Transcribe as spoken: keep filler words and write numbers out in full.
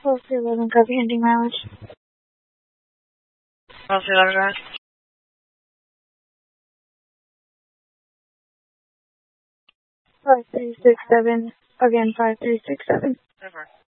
twelve three eleven, copy, ending mileage. twelve three eleven, right? five three six seven, again five three six seven. Over.